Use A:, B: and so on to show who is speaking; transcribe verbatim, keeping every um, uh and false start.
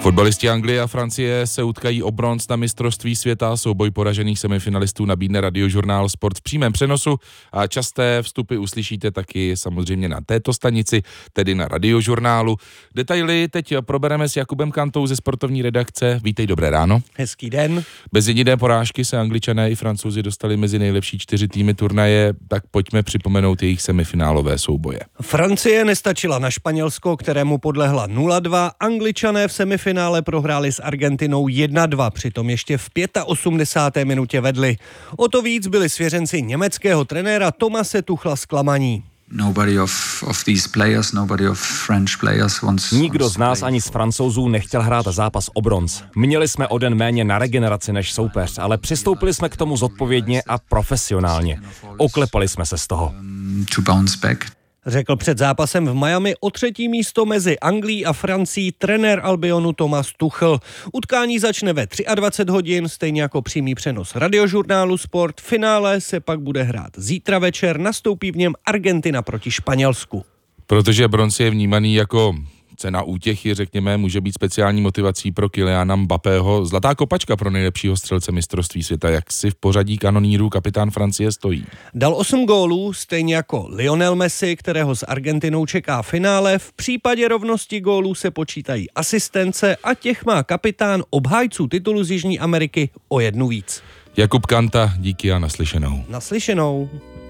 A: Fotbalisti Anglie a Francie se utkají o bronz na mistrovství světa. Souboj poražených semifinalistů nabídne Radiožurnál Sport v přímém přenosu a časté vstupy uslyšíte taky samozřejmě na této stanici, tedy na Radiožurnálu. Detaily teď probereme s Jakubem Kantou ze sportovní redakce. Vítej, dobré ráno.
B: Hezký den.
A: Bez jediné porážky se Angličané i Francouzi dostali mezi nejlepší čtyři týmy turnaje, tak pojďme připomenout jejich semifinálové souboje.
B: Francie nestačila na Španělsko, kterému podlehla nula dva, Angličané v semifinále prohráli s Argentinou jedna dva, přitom ještě v osmdesáté páté minutě vedli. O to víc byli svěřenci německého trenéra Thomase Tuchla zklamaní.
C: Nobody of, of these players, nobody of French players wants,
D: Nikdo z nás ani z Francouzů nechtěl hrát zápas o bronz. Měli jsme o den méně na regeneraci než soupeř, ale přistoupili jsme k tomu zodpovědně a profesionálně. Oklepali jsme se z toho.
C: to bounce back.
B: Řekl před zápasem v Miami o třetí místo mezi Anglií a Francií trenér Albionu Thomas Tuchel. Utkání začne ve dvacet tři hodin, stejně jako přímý přenos Radiožurnálu Sport. V finále se pak bude hrát zítra večer, nastoupí v něm Argentina proti Španělsku.
A: Protože bronz je vnímaný jako cena útěchy, řekněme, může být speciální motivací pro Kyliana Mbappého. Zlatá kopačka pro nejlepšího střelce mistrovství světa. Jak si v pořadí kanonýrů kapitán Francie stojí?
B: Dal osm gólů, stejně jako Lionel Messi, kterého s Argentinou čeká finále. V případě rovnosti gólů se počítají asistence a těch má kapitán obhájců titulu z Jižní Ameriky o jednu víc.
A: Jakub Kanta, díky a naslyšenou.
B: Naslyšenou.